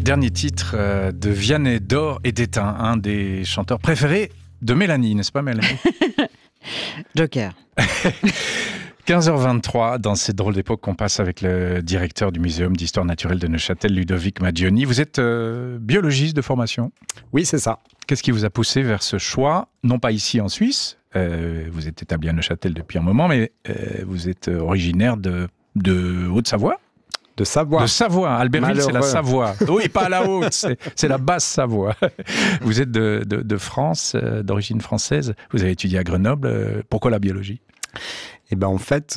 Dernier titre de Vianney d'Or et d'Étain, un des chanteurs préférés de Mélanie, n'est-ce pas Mélanie? Joker. 15h23, dans cette drôle d'époque qu'on passe avec le directeur du Muséum d'Histoire Naturelle de Neuchâtel, Ludovic Maggioni. Vous êtes biologiste de formation? Oui, c'est ça. Qu'est-ce qui vous a poussé vers ce choix? Non pas ici en Suisse, vous êtes établi à Neuchâtel depuis un moment, mais vous êtes originaire de Haute-Savoie? De Savoie. De Savoie. Albertville, c'est la Savoie. Oui, pas la Haute, c'est la basse Savoie. Vous êtes de France, d'origine française. Vous avez étudié à Grenoble. Pourquoi la biologie? Eh ben, en fait,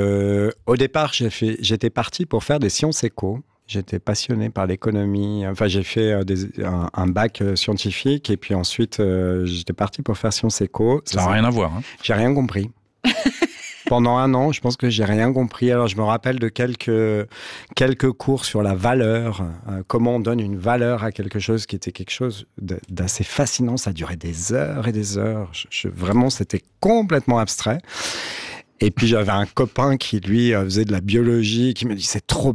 au départ, j'étais parti pour faire des sciences éco. J'étais passionné par l'économie. Enfin, j'ai fait un bac scientifique et puis ensuite, j'étais parti pour faire sciences éco. Ça n'a rien à voir. Hein. J'ai rien compris. Pendant un an, je pense que j'ai rien compris. Alors, je me rappelle de quelques cours sur la valeur, comment on donne une valeur à quelque chose qui était quelque chose d'assez fascinant. Ça durait des heures et des heures. Vraiment, c'était complètement abstrait. Et puis j'avais un copain qui, lui, faisait de la biologie, qui me dit c'est trop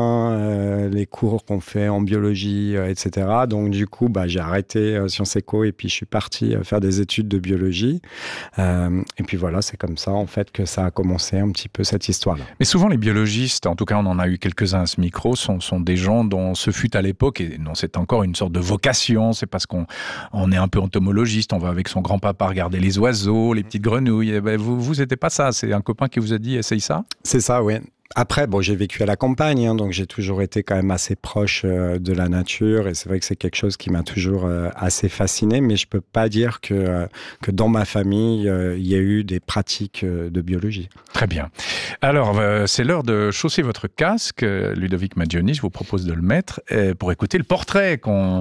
bien les cours qu'on fait en biologie, etc. Donc du coup, j'ai arrêté Sciences Éco et puis je suis parti faire des études de biologie. Et puis voilà, c'est comme ça en fait que ça a commencé un petit peu cette histoire-là. Mais souvent les biologistes, en tout cas on en a eu quelques-uns à ce micro, sont des gens dont ce fut à l'époque, et dont c'est encore une sorte de vocation, c'est parce qu'on est un peu entomologiste, on va avec son grand-papa regarder les oiseaux, les petites grenouilles. Et vous n'étiez pas ça, c'est un copain qui vous a dit « essaye ça ». C'est ça, oui. Après, j'ai vécu à la campagne, donc j'ai toujours été quand même assez proche de la nature et c'est vrai que c'est quelque chose qui m'a toujours assez fasciné, mais je peux pas dire que dans ma famille, il y a eu des pratiques de biologie. Très bien. Alors, c'est l'heure de chausser votre casque. Ludovic Maggioni, je vous propose de le mettre pour écouter le portrait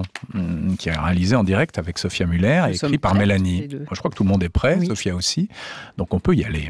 qui est réalisé en direct avec Sophia Muller et écrit par Mélanie. Moi, je crois que tout le monde est prêt, oui. Sophia aussi, donc on peut y aller.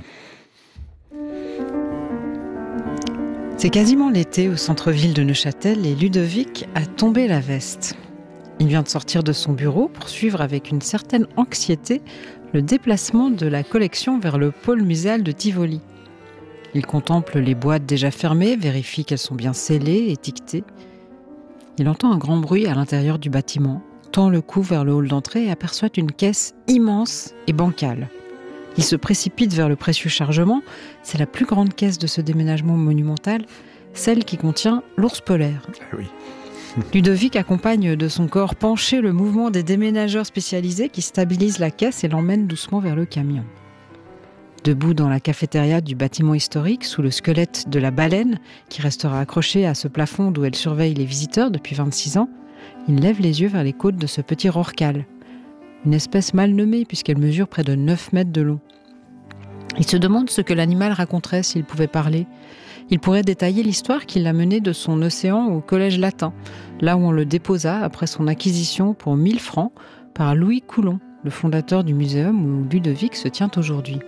C'est quasiment l'été au centre-ville de Neuchâtel et Ludovic a tombé la veste. Il vient de sortir de son bureau pour suivre avec une certaine anxiété le déplacement de la collection vers le pôle muséal de Tivoli. Il contemple les boîtes déjà fermées, vérifie qu'elles sont bien scellées, étiquetées. Il entend un grand bruit à l'intérieur du bâtiment, tend le cou vers le hall d'entrée et aperçoit une caisse immense et bancale. Il se précipite vers le précieux chargement. C'est la plus grande caisse de ce déménagement monumental, celle qui contient l'ours polaire. Oui. Ludovic accompagne de son corps penché le mouvement des déménageurs spécialisés qui stabilisent la caisse et l'emmènent doucement vers le camion. Debout dans la cafétéria du bâtiment historique, sous le squelette de la baleine, qui restera accrochée à ce plafond d'où elle surveille les visiteurs depuis 26 ans, il lève les yeux vers les côtes de ce petit rorqual. Une espèce mal nommée puisqu'elle mesure près de 9 mètres de long. Il se demande ce que l'animal raconterait s'il pouvait parler. Il pourrait détailler l'histoire qui l'a mené de son océan au collège latin, là où on le déposa après son acquisition pour 1000 francs par Louis Coulon, le fondateur du muséum où Ludovic se tient aujourd'hui.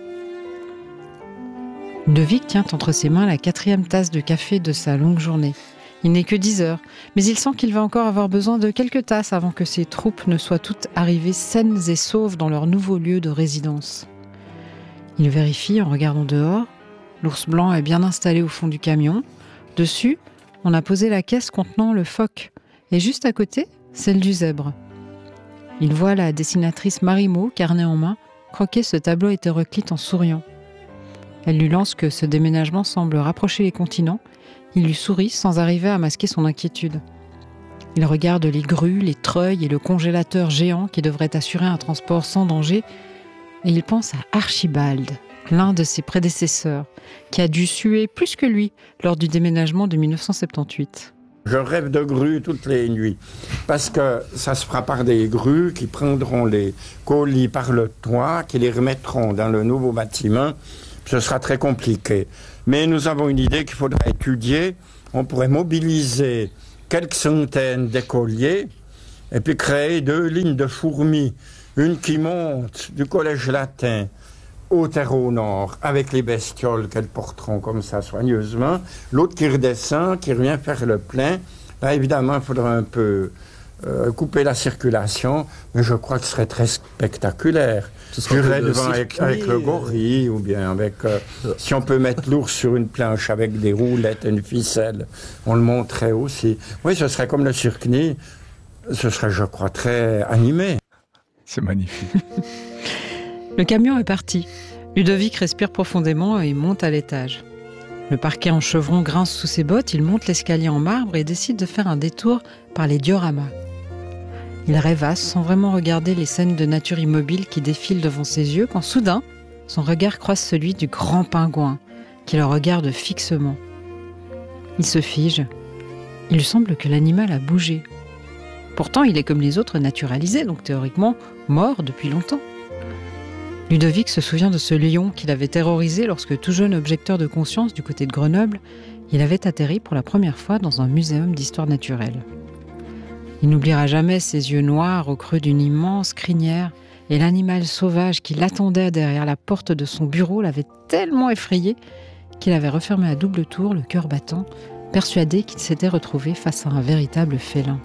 Ludovic tient entre ses mains la 4e tasse de café de sa longue journée. Il n'est que 10 heures, mais il sent qu'il va encore avoir besoin de quelques tasses avant que ses troupes ne soient toutes arrivées saines et sauves dans leur nouveau lieu de résidence. Il vérifie en regardant dehors. L'ours blanc est bien installé au fond du camion. Dessus, on a posé la caisse contenant le phoque. Et juste à côté, celle du zèbre. Il voit la dessinatrice Marimo, carnet en main, croquer ce tableau hétéroclite en souriant. Elle lui lance que ce déménagement semble rapprocher les continents. Il lui sourit sans arriver à masquer son inquiétude. Il regarde les grues, les treuils et le congélateur géant qui devrait assurer un transport sans danger. Et il pense à Archibald, l'un de ses prédécesseurs, qui a dû suer plus que lui lors du déménagement de 1978. Je rêve de grues toutes les nuits, parce que ça se fera par des grues qui prendront les colis par le toit, qui les remettront dans le nouveau bâtiment. Ce sera très compliqué. Mais nous avons une idée qu'il faudra étudier. On pourrait mobiliser quelques centaines d'écoliers et puis créer 2 lignes de fourmis. Une qui monte du collège latin au terreau nord avec les bestioles qu'elles porteront comme ça soigneusement. L'autre qui redescend, qui revient faire le plein. Là, évidemment, il faudra un peu couper la circulation, mais je crois que ce serait très spectaculaire. J'irais devant avec le gorille, ou bien avec... si on peut mettre l'ours sur une planche avec des roulettes et une ficelle, on le montrait aussi. Oui, ce serait comme le Cirque-Nid. Ce serait, je crois, très animé. C'est magnifique. Le camion est parti. Ludovic respire profondément et monte à l'étage. Le parquet en chevron grince sous ses bottes, il monte l'escalier en marbre et décide de faire un détour par les dioramas. Il rêvasse sans vraiment regarder les scènes de nature immobile qui défilent devant ses yeux quand soudain, son regard croise celui du grand pingouin qui le regarde fixement. Il se fige. Il lui semble que l'animal a bougé. Pourtant, il est comme les autres naturalisé, donc théoriquement mort depuis longtemps. Ludovic se souvient de ce lion qu'il avait terrorisé lorsque, tout jeune objecteur de conscience du côté de Grenoble, il avait atterri pour la première fois dans un muséum d'histoire naturelle. Il n'oubliera jamais ses yeux noirs au creux d'une immense crinière, et l'animal sauvage qui l'attendait derrière la porte de son bureau l'avait tellement effrayé qu'il avait refermé à double tour, le cœur battant, persuadé qu'il s'était retrouvé face à un véritable félin.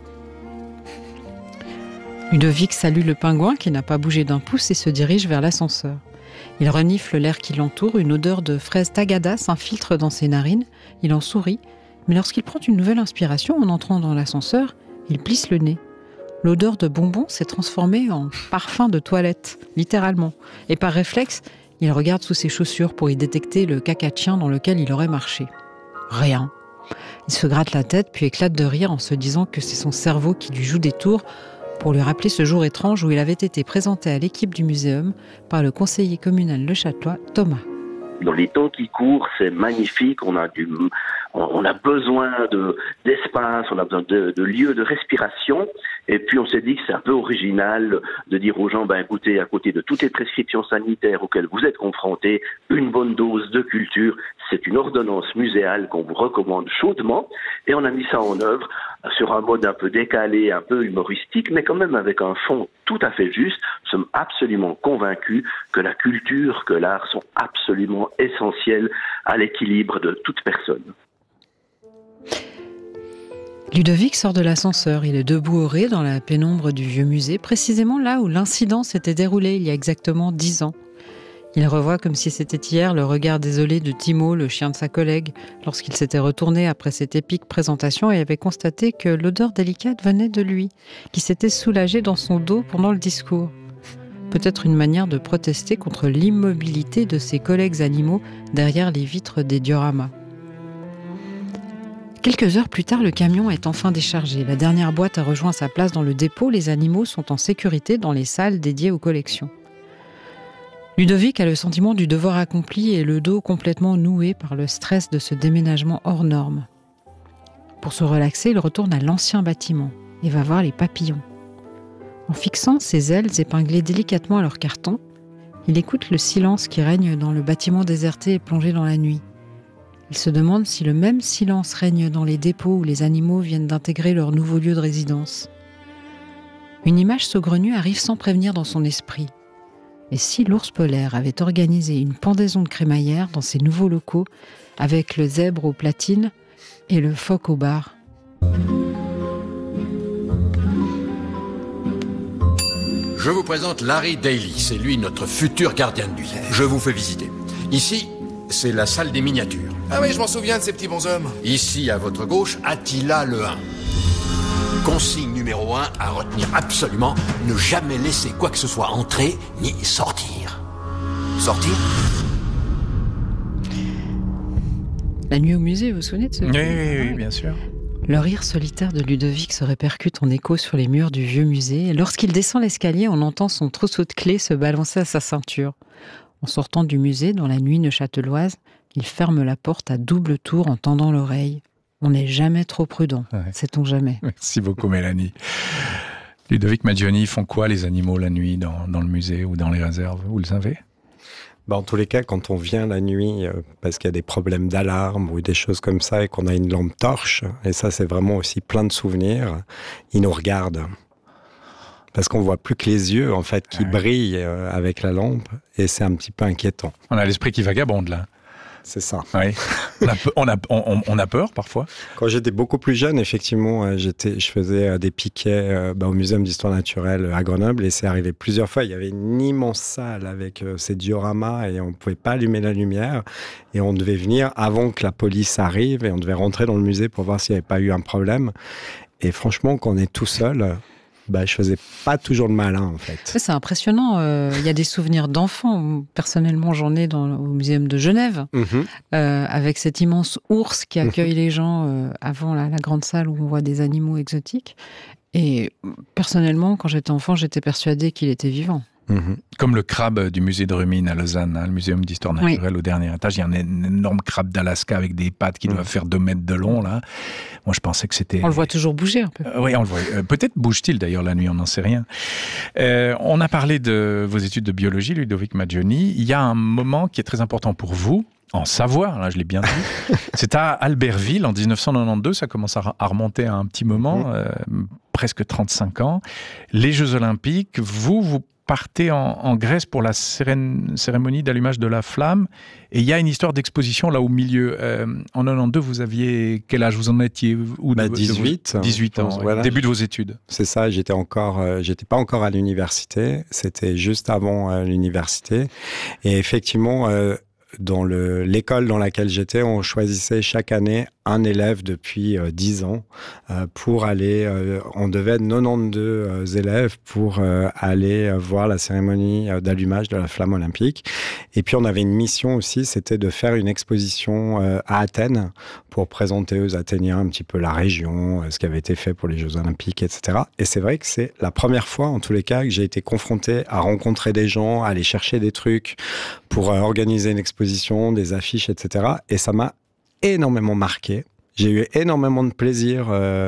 Ludovic salue le pingouin qui n'a pas bougé d'un pouce et se dirige vers l'ascenseur. Il renifle l'air qui l'entoure, une odeur de fraise tagada s'infiltre dans ses narines, il en sourit, mais lorsqu'il prend une nouvelle inspiration en entrant dans l'ascenseur, il plisse le nez. L'odeur de bonbons s'est transformée en parfum de toilette, littéralement, et par réflexe, il regarde sous ses chaussures pour y détecter le caca de chien dans lequel il aurait marché. Rien. Il se gratte la tête puis éclate de rire en se disant que c'est son cerveau qui lui joue des tours pour lui rappeler ce jour étrange où il avait été présenté à l'équipe du muséum par le conseiller communal Le Châtelois, Thomas. Dans les temps qui courent, c'est magnifique, on a besoin d'espace, on a besoin de lieux de respiration, et puis on s'est dit que c'est un peu original de dire aux gens, écoutez, à côté de toutes les prescriptions sanitaires auxquelles vous êtes confrontés, une bonne dose de culture, c'est une ordonnance muséale qu'on vous recommande chaudement, et on a mis ça en œuvre sur un mode un peu décalé, un peu humoristique, mais quand même avec un fond tout à fait juste. Nous sommes absolument convaincus que la culture, que l'art sont absolument essentiels à l'équilibre de toute personne. Ludovic sort de l'ascenseur. Il est debout au rez dans la pénombre du vieux musée, précisément là où l'incident s'était déroulé il y a exactement 10 ans. Il revoit comme si c'était hier le regard désolé de Timo, le chien de sa collègue, lorsqu'il s'était retourné après cette épique présentation et avait constaté que l'odeur délicate venait de lui, qui s'était soulagé dans son dos pendant le discours. Peut-être une manière de protester contre l'immobilité de ses collègues animaux derrière les vitres des dioramas. Quelques heures plus tard, le camion est enfin déchargé. La dernière boîte a rejoint sa place dans le dépôt. Les animaux sont en sécurité dans les salles dédiées aux collections. Ludovic a le sentiment du devoir accompli et le dos complètement noué par le stress de ce déménagement hors norme. Pour se relaxer, il retourne à l'ancien bâtiment et va voir les papillons. En fixant ses ailes épinglées délicatement à leur carton, il écoute le silence qui règne dans le bâtiment déserté et plongé dans la nuit. Il se demande si le même silence règne dans les dépôts où les animaux viennent d'intégrer leur nouveau lieu de résidence. Une image saugrenue arrive sans prévenir dans son esprit. Et si l'ours polaire avait organisé une pendaison de crémaillère dans ses nouveaux locaux avec le zèbre aux platines et le phoque au bar? Je vous présente Larry Daly, c'est lui notre futur gardien de nuit. Je vous fais visiter. Ici, c'est la salle des miniatures. Ah oui, je m'en souviens de ces petits bonshommes. Ici, à votre gauche, Attila le 1. Consigne numéro 1 à retenir absolument, ne jamais laisser quoi que ce soit entrer ni sortir. Sortir ? La nuit au musée, vous vous souvenez de ce film ? Oui, bien sûr. Le rire solitaire de Ludovic se répercute en écho sur les murs du vieux musée. Et lorsqu'il descend l'escalier, on entend son trousseau de clés se balancer à sa ceinture. En sortant du musée, dans la nuit neuchâteloise, il ferme la porte à double tour en tendant l'oreille. On n'est jamais trop prudent, sait-on jamais. Merci beaucoup Mélanie. Ludovic Maggioni, ils font quoi les animaux la nuit dans le musée ou dans les réserves? Vous le savez? En tous les cas, quand on vient la nuit, parce qu'il y a des problèmes d'alarme ou des choses comme ça, et qu'on a une lampe torche, et ça c'est vraiment aussi plein de souvenirs, ils nous regardent. Parce qu'on voit plus que les yeux en fait qui brillent avec la lampe, et c'est un petit peu inquiétant. On a l'esprit qui vagabonde là. C'est ça. Oui. On a peur parfois. Quand j'étais beaucoup plus jeune, effectivement, je faisais des piquets au Muséum d'Histoire Naturelle à Grenoble et c'est arrivé plusieurs fois. Il y avait une immense salle avec ces dioramas et on ne pouvait pas allumer la lumière et on devait venir avant que la police arrive et on devait rentrer dans le musée pour voir s'il n'y avait pas eu un problème. Et franchement, quand on est tout seul... je faisais pas toujours le malin, en fait. C'est impressionnant. Il y a des souvenirs d'enfants. Personnellement, j'en ai au Muséum de Genève, avec cet immense ours qui accueille les gens avant la grande salle où on voit des animaux exotiques. Et personnellement, quand j'étais enfant, j'étais persuadée qu'il était vivant. Comme le crabe du musée de Rumine à Lausanne, le muséum d'histoire naturelle au dernier étage. Il y a un énorme crabe d'Alaska avec des pattes qui doivent faire 2 mètres de long. Là. Moi, je pensais que c'était... On le voit toujours bouger un peu. Oui, on le voit. Peut-être bouge-t-il d'ailleurs la nuit, on n'en sait rien. On a parlé de vos études de biologie, Ludovic Maggioni. Il y a un moment qui est très important pour vous, en Savoie, là je l'ai bien dit. C'est à Albertville en 1992, ça commence à remonter à un petit moment, presque 35 ans. Les Jeux Olympiques, vous partez en Grèce pour la cérémonie d'allumage de la flamme. Et il y a une histoire d'exposition là au milieu. En 92, vous aviez quel âge? Vous en étiez où 18. 18 ans, voilà. Début de vos études. C'est ça, j'étais pas encore à l'université. C'était juste avant l'université. Et effectivement... dans l'école dans laquelle j'étais, on choisissait chaque année un élève depuis 10 ans pour aller... on devait être 92 élèves pour aller voir la cérémonie d'allumage de la flamme olympique. Et puis, on avait une mission aussi, c'était de faire une exposition à Athènes pour présenter aux Athéniens un petit peu la région, ce qui avait été fait pour les Jeux Olympiques, etc. Et c'est vrai que c'est la première fois, en tous les cas, que j'ai été confronté à rencontrer des gens, à aller chercher des trucs pour organiser une exposition, des affiches, etc. Et ça m'a énormément marqué. J'ai eu énormément de plaisir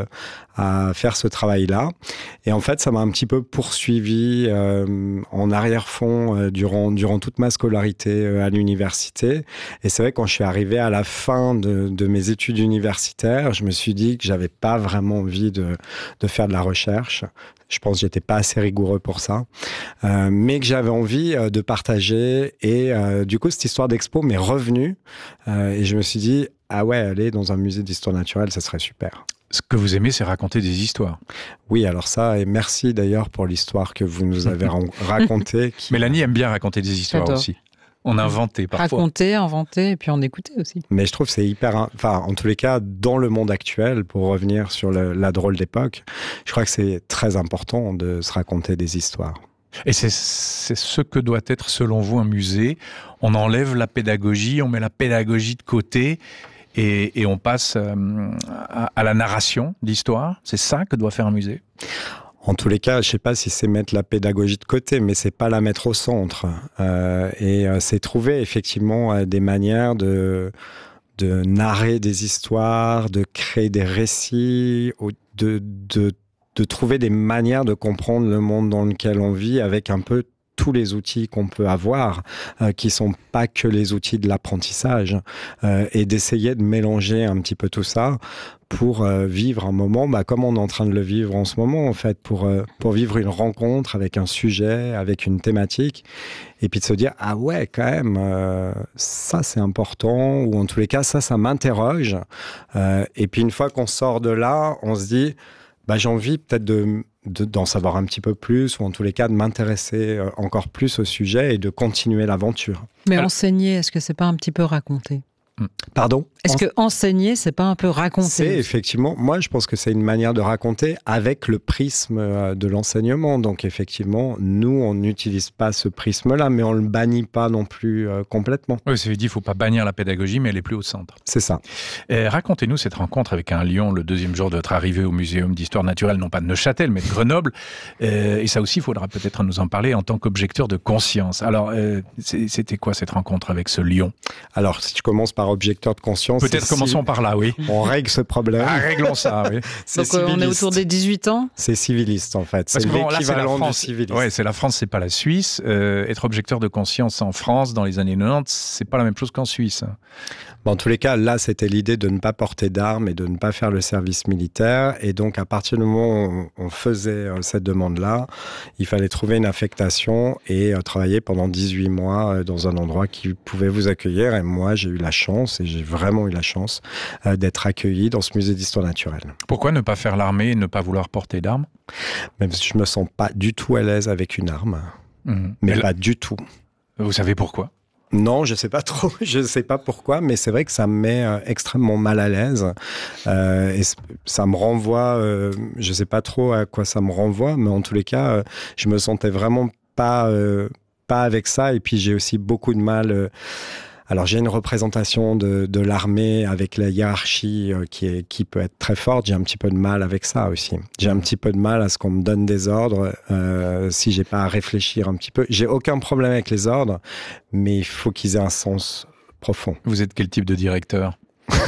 à faire ce travail-là. Et en fait, ça m'a un petit peu poursuivi en arrière-fond durant toute ma scolarité à l'université. Et c'est vrai, quand je suis arrivé à la fin de mes études universitaires, je me suis dit que j'avais pas vraiment envie de faire de la recherche. Je pense que j'étais pas assez rigoureux pour ça, mais que j'avais envie de partager. Et du coup, cette histoire d'expo m'est revenue. Et je me suis dit, ah ouais, aller dans un musée d'histoire naturelle, ça serait super. Ce que vous aimez, c'est raconter des histoires. Oui, alors ça, et merci d'ailleurs pour l'histoire que vous nous avez racontée. Mélanie aime bien raconter des histoires aussi. On inventait parfois. Raconter, inventer, et puis on écoutait aussi. Mais je trouve que c'est hyper... Enfin, en tous les cas, dans le monde actuel, pour revenir sur la drôle d'époque, je crois que c'est très important de se raconter des histoires. Et c'est ce que doit être, selon vous, un musée. On enlève la pédagogie, on met la pédagogie de côté et on passe à la narration d'histoire. C'est ça que doit faire un musée? En tous les cas, je ne sais pas si c'est mettre la pédagogie de côté, mais c'est pas la mettre au centre. Et c'est trouver effectivement des manières de narrer des histoires, de créer des récits, de trouver des manières de comprendre le monde dans lequel on vit avec un peu tous les outils qu'on peut avoir, qui sont pas que les outils de l'apprentissage, et d'essayer de mélanger un petit peu tout ça pour vivre un moment, comme on est en train de le vivre en ce moment, en fait, pour vivre une rencontre avec un sujet, avec une thématique, et puis de se dire, ah ouais, quand même, ça c'est important, ou en tous les cas, ça m'interroge. Et puis une fois qu'on sort de là, on se dit, j'ai envie peut-être d'en savoir un petit peu plus, ou en tous les cas de m'intéresser encore plus au sujet et de continuer l'aventure. Mais enseigner, est-ce que c'est pas un petit peu raconter? Pardon? Est-ce que enseigner, c'est pas un peu raconter? C'est effectivement, moi je pense que c'est une manière de raconter avec le prisme de l'enseignement. Donc effectivement, nous on n'utilise pas ce prisme-là, mais on le bannit pas non plus complètement. Oui, c'est dit, il faut pas bannir la pédagogie, mais elle est plus au centre. C'est ça. Racontez-nous cette rencontre avec un lion le deuxième jour de votre arrivée au Muséum d'Histoire Naturelle, non pas de Neuchâtel, mais de Grenoble. Et ça aussi, il faudra peut-être nous en parler en tant qu'objecteur de conscience. Alors, c'était quoi cette rencontre avec ce lion? Alors, si je commence par objecteur de conscience... Peut-être commençons par là, oui. On règle ce problème. Réglons ça, oui. Donc on est autour des 18 ans? C'est civiliste, en fait. C'est l'équivalent du civiliste. Oui, c'est la France, c'est pas la Suisse. Être objecteur de conscience en France, dans les années 90, c'est pas la même chose qu'en Suisse. En tous les cas, là, c'était l'idée de ne pas porter d'armes et de ne pas faire le service militaire. Et donc, à partir du moment où on faisait cette demande-là, il fallait trouver une affectation et travailler pendant 18 mois dans un endroit qui pouvait vous accueillir. Et moi, j'ai eu la chance, et j'ai vraiment eu la chance, d'être accueilli dans ce musée d'histoire naturelle. Pourquoi ne pas faire l'armée et ne pas vouloir porter d'armes ? Même si je me sens pas du tout à l'aise avec une arme. Mais pas du tout. Vous savez pourquoi ? Non, je sais pas trop, je sais pas pourquoi, mais c'est vrai que ça me met extrêmement mal à l'aise et ça me renvoie, je sais pas trop à quoi ça me renvoie, mais en tous les cas, je me sentais vraiment pas avec ça, et puis j'ai aussi beaucoup de mal. Alors j'ai une représentation de l'armée avec la hiérarchie qui peut être très forte. J'ai un petit peu de mal avec ça aussi. J'ai un petit peu de mal à ce qu'on me donne des ordres si j'ai pas à réfléchir un petit peu. J'ai aucun problème avec les ordres, mais il faut qu'ils aient un sens profond. Vous êtes quel type de directeur ?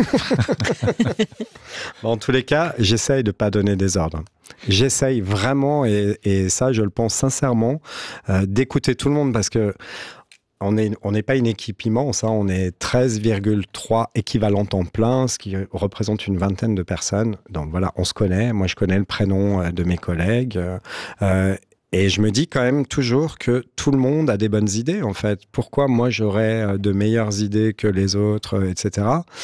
En tous les cas, j'essaye de pas donner des ordres. J'essaye vraiment, et ça je le pense sincèrement, d'écouter tout le monde, parce que on n'est pas une équipe immense, hein, on est 13,3 équivalents temps plein, ce qui représente une vingtaine de personnes. Donc voilà, on se connaît. Moi, je connais le prénom de mes collègues. Et je me dis quand même toujours que tout le monde a des bonnes idées, en fait. Pourquoi moi, j'aurais de meilleures idées que les autres, etc.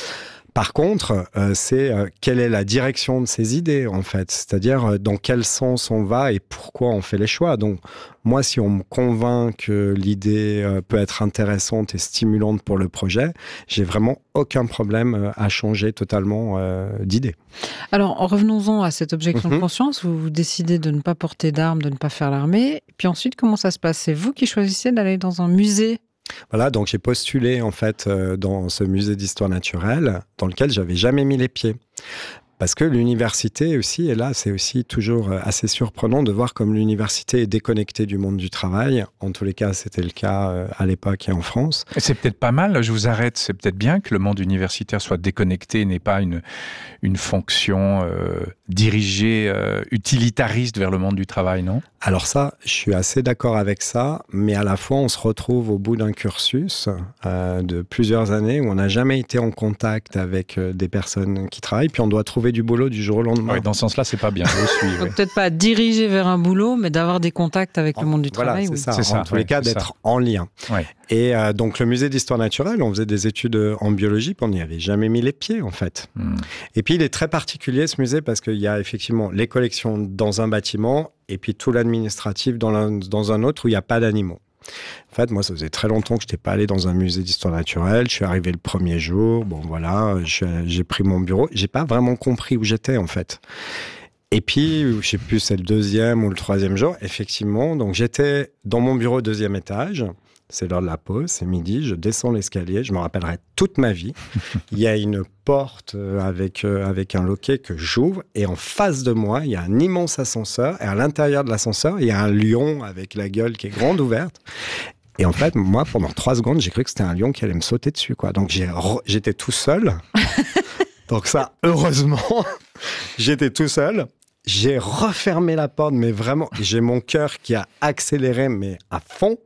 Par contre, c'est quelle est la direction de ces idées, en fait. C'est-à-dire dans quel sens on va et pourquoi on fait les choix. Donc, moi, si on me convainc que l'idée peut être intéressante et stimulante pour le projet, j'ai vraiment aucun problème à changer totalement d'idée. Alors, revenons-en à cette objection de conscience. Vous décidez de ne pas porter d'armes, de ne pas faire l'armée. Puis ensuite, comment ça se passe ? C'est vous qui choisissez d'aller dans un musée ? Voilà, donc j'ai postulé en fait dans ce musée d'histoire naturelle dans lequel j'avais jamais mis les pieds. Parce que l'université aussi, et là c'est aussi toujours assez surprenant de voir comme l'université est déconnectée du monde du travail. En tous les cas, c'était le cas à l'époque et en France. Et c'est peut-être pas mal, je vous arrête, c'est peut-être bien que le monde universitaire soit déconnecté et n'ait pas une fonction dirigée, utilitariste vers le monde du travail, non ? Alors ça, je suis assez d'accord avec ça, mais à la fois on se retrouve au bout d'un cursus de plusieurs années où on n'a jamais été en contact avec des personnes qui travaillent, puis on doit trouver du boulot du jour au lendemain. Oui, dans ce sens-là, c'est pas bien. Je suis, Donc peut-être pas diriger vers un boulot, mais d'avoir des contacts avec le monde du travail. Voilà, c'est oui. ça. En tous les cas, d'être en lien. Ouais. Et donc le musée d'histoire naturelle, on faisait des études en biologie, puis on n'y avait jamais mis les pieds en fait. Et puis il est très particulier ce musée parce qu'il y a effectivement les collections dans un bâtiment et puis tout l'administratif dans un autre où il n'y a pas d'animaux. En fait, moi, ça faisait très longtemps que je n'étais pas allé dans un musée d'histoire naturelle. Je suis arrivé le premier jour. Bon, voilà, j'ai pris mon bureau. J'ai pas vraiment compris où j'étais, en fait. Et puis, je sais plus, c'est le deuxième ou le troisième jour, effectivement. Donc, j'étais dans mon bureau au deuxième étage. C'est l'heure de la pause, c'est midi, je descends l'escalier, je me rappellerai toute ma vie. Il y a une porte avec un loquet que j'ouvre et en face de moi, il y a un immense ascenseur et à l'intérieur de l'ascenseur, il y a un lion avec la gueule qui est grande ouverte. Et en fait, moi, pendant 3 secondes, j'ai cru que c'était un lion qui allait me sauter dessus, quoi. Donc, j'étais tout seul. Donc ça, heureusement, j'étais tout seul. J'ai refermé la porte, mais vraiment, j'ai mon cœur qui a accéléré, mais à fond.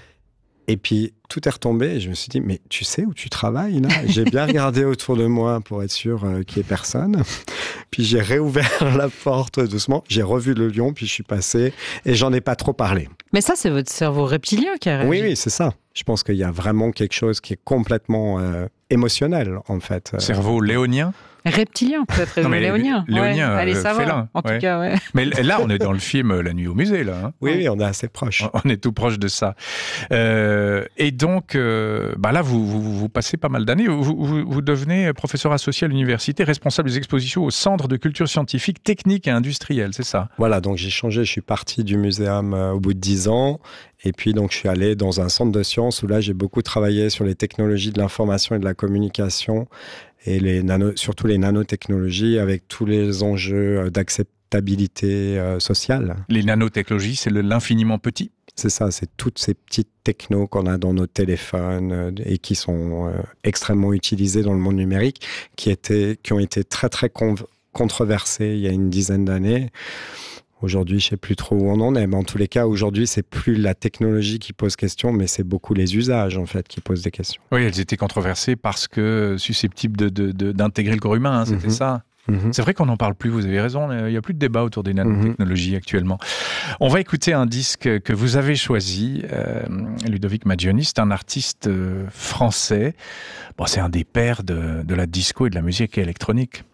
Et puis, tout est retombé et je me suis dit, mais tu sais où tu travailles là ? J'ai bien regardé autour de moi pour être sûr qu'il n'y ait personne. Puis j'ai réouvert la porte doucement, j'ai revu le lion, puis je suis passé et j'en ai pas trop parlé. Mais ça, c'est votre cerveau reptilien qui a réagi. Oui, c'est ça. Je pense qu'il y a vraiment quelque chose qui est complètement émotionnel, en fait. Cerveau léonien ? Reptilien, peut-être. Non, mais léonien. Léonien, Allez, ça va. félin. En tout cas, ouais. Mais là, on est dans le film La nuit au musée, là. Hein. Oui, on est assez proche. On est tout proche de ça. Et donc, là, vous passez pas mal d'années. Vous devenez professeur associé à l'université, responsable des expositions au Centre de culture scientifique, technique et industrielle, c'est ça ? Voilà, donc j'ai changé. Je suis parti du muséum au bout de 10 ans. Et puis, donc, je suis allé dans un centre de sciences où là, j'ai beaucoup travaillé sur les technologies de l'information et de la communication et surtout les nanotechnologies avec tous les enjeux d'acceptabilité sociale. Les nanotechnologies, c'est l'infiniment petit ? C'est ça, c'est toutes ces petites technos qu'on a dans nos téléphones et qui sont extrêmement utilisées dans le monde numérique, qui ont été très, très controversées il y a une dizaine d'années. Aujourd'hui, je sais plus trop où on en est, mais en tous les cas, aujourd'hui, c'est plus la technologie qui pose question, mais c'est beaucoup les usages, en fait, qui posent des questions. Oui, elles étaient controversées parce que susceptibles d'intégrer le corps humain, hein, c'était ça. C'est vrai qu'on n'en parle plus, vous avez raison, il n'y a plus de débat autour des nanotechnologies actuellement. On va écouter un disque que vous avez choisi, Ludovic Maggioni, c'est un artiste français. Bon, c'est un des pères de la disco et de la musique électronique.